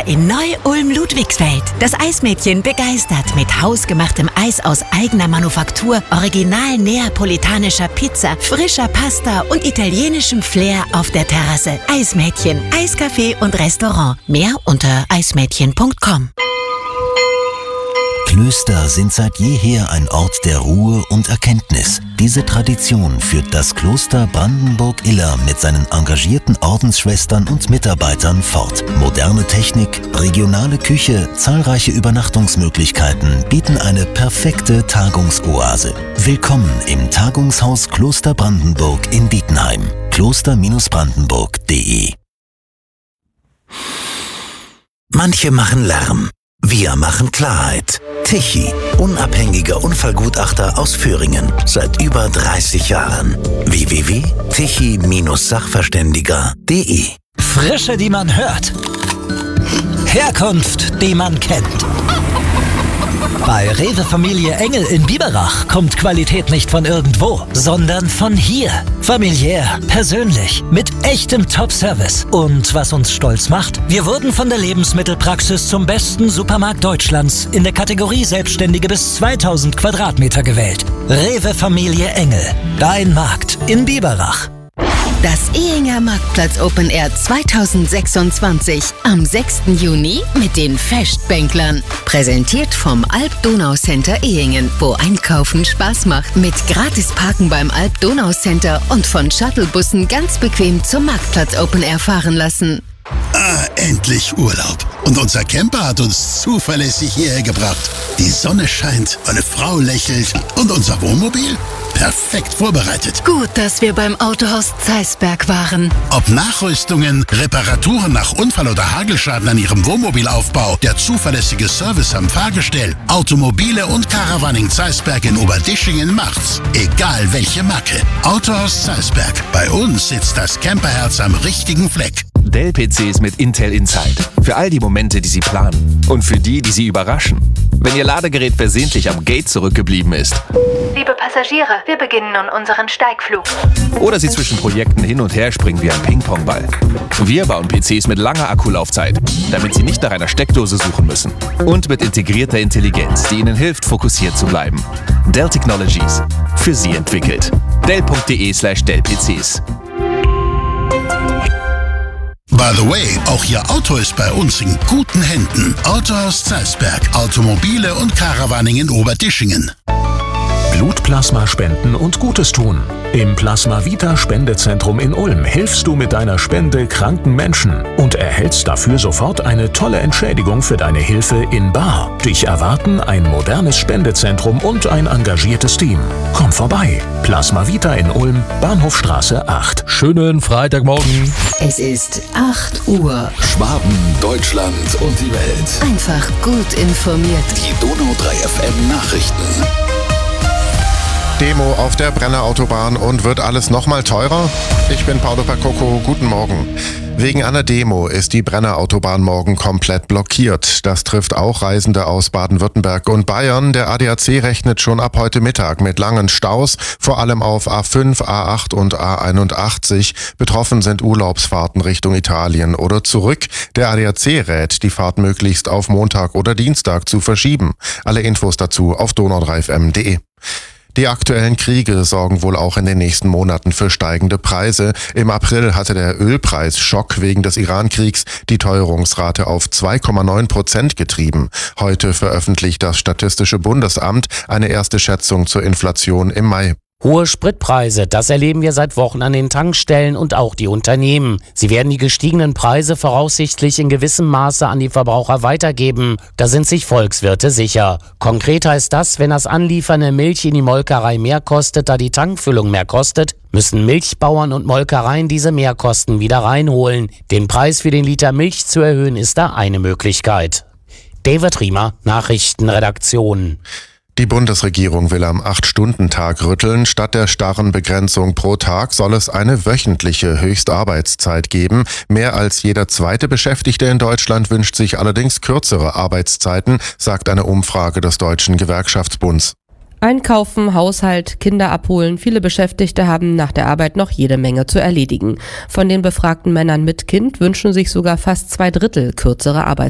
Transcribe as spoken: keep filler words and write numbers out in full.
Wieder in Neu-Ulm-Ludwigsfeld. Das Eismädchen begeistert mit hausgemachtem Eis aus eigener Manufaktur, original neapolitanischer Pizza, frischer Pasta und italienischem Flair auf der Terrasse. Eismädchen, Eiscafé und Restaurant. Mehr unter eismädchen punkt com. Klöster sind seit jeher ein Ort der Ruhe und Erkenntnis. Diese Tradition führt das Kloster Brandenburg-Iller mit seinen engagierten Ordensschwestern und Mitarbeitern fort. Moderne Technik, regionale Küche, zahlreiche Übernachtungsmöglichkeiten bieten eine perfekte Tagungsoase. Willkommen im Tagungshaus Kloster Brandenburg in Dietenheim. kloster brandenburg punkt de. Manche machen Lärm. Wir machen Klarheit. Tichy, unabhängiger Unfallgutachter aus Föhringen. Seit über dreißig Jahren. w w w punkt tichy Sachverständiger punkt de. Frische, die man hört. Herkunft, die man kennt. Bei Rewe Familie Engel in Biberach kommt Qualität nicht von irgendwo, sondern von hier. Familiär, persönlich, mit echtem Top-Service. Und was uns stolz macht, wir wurden von der Lebensmittelpraxis zum besten Supermarkt Deutschlands in der Kategorie Selbstständige bis zweitausend Quadratmeter gewählt. Rewe Familie Engel, dein Markt in Biberach. Das Ehinger Marktplatz Open Air zweitausendsechsundzwanzig am sechsten Juni mit den Festbänklern. Präsentiert vom Alp-Donau-Center Ehingen, wo Einkaufen Spaß macht. Mit Gratis-Parken beim Alp-Donau-Center und von Shuttlebussen ganz bequem zum Marktplatz Open Air fahren lassen. Ah, endlich Urlaub. Und unser Camper hat uns zuverlässig hierher gebracht. Die Sonne scheint, eine Frau lächelt und unser Wohnmobil? Perfekt vorbereitet. Gut, dass wir beim Autohaus Zeisberg waren. Ob Nachrüstungen, Reparaturen nach Unfall oder Hagelschaden an Ihrem Wohnmobilaufbau, der zuverlässige Service am Fahrgestell, Automobile und Caravaning Zeisberg in Oberdischingen macht's. Egal welche Marke. Autohaus Zeisberg. Bei uns sitzt das Camperherz am richtigen Fleck. Dell-P Cs mit Intel Inside. Für all die Momente, die Sie planen. Und für die, die Sie überraschen. Wenn Ihr Ladegerät versehentlich am Gate zurückgeblieben ist. Liebe Passagiere, wir beginnen nun unseren Steigflug. Oder Sie zwischen Projekten hin und her springen wie ein Ping-Pong-Ball. Wir bauen P Cs mit langer Akkulaufzeit, damit Sie nicht nach einer Steckdose suchen müssen. Und mit integrierter Intelligenz, die Ihnen hilft, fokussiert zu bleiben. Dell Technologies. Für Sie entwickelt. dell punkt de slash dell P Cs. By the way, auch Ihr Auto ist bei uns in guten Händen. Autohaus Zeisberg. Automobile und Caravaning in Oberdischingen. Blutplasma spenden und Gutes tun. Im Plasma Vita Spendezentrum in Ulm hilfst du mit deiner Spende kranken Menschen und erhältst dafür sofort eine tolle Entschädigung für deine Hilfe in bar. Dich erwarten ein modernes Spendezentrum und ein engagiertes Team. Komm vorbei. Plasma Vita in Ulm, Bahnhofstraße acht. Schönen Freitagmorgen. Es ist acht Uhr. Schwaben, Deutschland und die Welt. Einfach gut informiert. Die Donau drei F M Nachrichten. Demo auf der Brennerautobahn und wird alles nochmal teurer? Ich bin Paolo Percoco, guten Morgen. Wegen einer Demo ist die Brennerautobahn morgen komplett blockiert. Das trifft auch Reisende aus Baden-Württemberg und Bayern. Der A D A C rechnet schon ab heute Mittag mit langen Staus, vor allem auf A fünf, A acht und A einundachtzig. Betroffen sind Urlaubsfahrten Richtung Italien oder zurück. Der A D A C rät, die Fahrt möglichst auf Montag oder Dienstag zu verschieben. Alle Infos dazu auf donau drei f m punkt de. Die aktuellen Kriege sorgen wohl auch in den nächsten Monaten für steigende Preise. Im April hatte der Ölpreisschock wegen des Iran-Kriegs die Teuerungsrate auf zwei Komma neun Prozent getrieben. Heute veröffentlicht das Statistische Bundesamt eine erste Schätzung zur Inflation im Mai. Hohe Spritpreise, das erleben wir seit Wochen an den Tankstellen und auch die Unternehmen. Sie werden die gestiegenen Preise voraussichtlich in gewissem Maße an die Verbraucher weitergeben. Da sind sich Volkswirte sicher. Konkret heißt das, wenn das Anliefern der Milch in die Molkerei mehr kostet, da die Tankfüllung mehr kostet, müssen Milchbauern und Molkereien diese Mehrkosten wieder reinholen. Den Preis für den Liter Milch zu erhöhen, ist da eine Möglichkeit. David Riemer, Nachrichtenredaktion. Die Bundesregierung will am acht-Stunden-Tag rütteln. Statt der starren Begrenzung pro Tag soll es eine wöchentliche Höchstarbeitszeit geben. Mehr als jeder zweite Beschäftigte in Deutschland wünscht sich allerdings kürzere Arbeitszeiten, sagt eine Umfrage des Deutschen Gewerkschaftsbunds. Einkaufen, Haushalt, Kinder abholen. Viele Beschäftigte haben nach der Arbeit noch jede Menge zu erledigen. Von den befragten Männern mit Kind wünschen sich sogar fast zwei Drittel kürzere Arbeitszeiten.